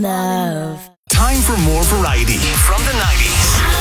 Love. Time for more variety from the 90s.